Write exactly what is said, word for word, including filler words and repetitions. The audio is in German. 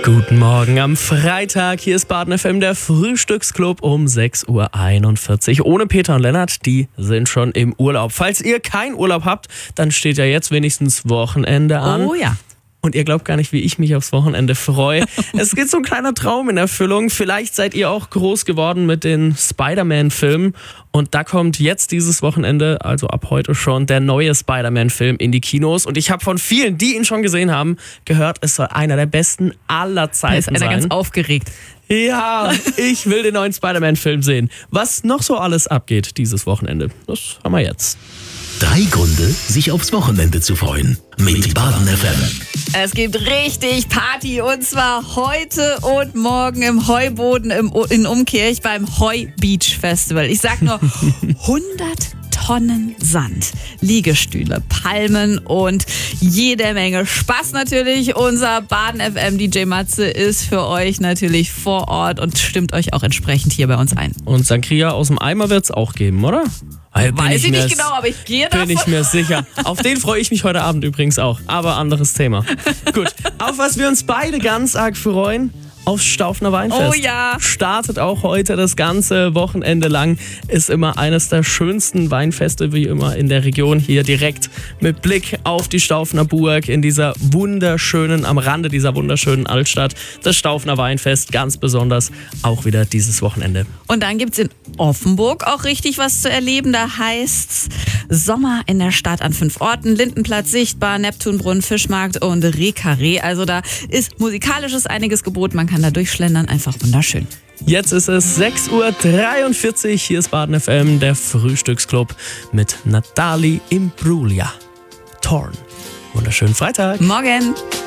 Guten Morgen am Freitag. Hier ist Baden F M, der Frühstücksclub um sechs Uhr einundvierzig. Ohne Peter und Lennart, die sind schon im Urlaub. Falls ihr keinen Urlaub habt, dann steht ja jetzt wenigstens Wochenende an. Oh ja. Und ihr glaubt gar nicht, wie ich mich aufs Wochenende freue. Es geht so ein kleiner Traum in Erfüllung. Vielleicht seid ihr auch groß geworden mit den Spider-Man-Filmen. Und da kommt jetzt dieses Wochenende, also ab heute schon, der neue Spider-Man-Film in die Kinos. Und ich habe von vielen, die ihn schon gesehen haben, gehört, es soll einer der besten aller Zeiten sein. Da ist einer ganz aufgeregt. Ja, ich will den neuen Spider-Man-Film sehen. Was noch so alles abgeht dieses Wochenende, das haben wir jetzt. Drei Gründe, sich aufs Wochenende zu freuen. Mit Baden F M. Es gibt richtig Party und zwar heute und morgen im Heuboden im, in Umkirch beim Heu Beach Festival. Ich sag nur hundert Tonnen Sand, Liegestühle, Palmen und jede Menge Spaß natürlich. Unser Baden F M D J Matze ist für euch natürlich vor Ort und stimmt euch auch entsprechend hier bei uns ein. Und Sangria aus dem Eimer wird es auch geben, oder? Bin Weiß ich, ich nicht genau, aber ich gehe davon. Bin ich mir sicher. Auf den freue ich mich heute Abend übrigens auch. Aber anderes Thema. Gut, auf was wir uns beide ganz arg freuen, aufs Staufner Weinfest. Oh ja. Startet auch heute das ganze Wochenende lang. Ist immer eines der schönsten Weinfeste wie immer in der Region. Hier direkt mit Blick auf die Staufner Burg in dieser wunderschönen, am Rande dieser wunderschönen Altstadt. Das Staufner Weinfest ganz besonders auch wieder dieses Wochenende. Und dann gibt's in Offenburg auch richtig was zu erleben. Da heißt's Sommer in der Stadt an fünf Orten. Lindenplatz sichtbar, Neptunbrunnen, Fischmarkt und Reh-Carré. Also da ist musikalisches einiges geboten. Man kann da durchschlendern, einfach wunderschön. Jetzt ist es sechs Uhr dreiundvierzig. Hier ist Baden F M, der Frühstücksclub mit Nathalie Imbruglia. Torn. Wunderschönen Freitag. Morgen.